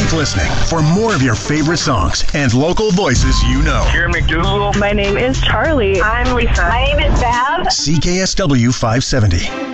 Keep listening for more of your favorite songs and local voices you know. Karen McDougal. My name is Charlie. I'm Lisa. My name is Bev. CKSW 570.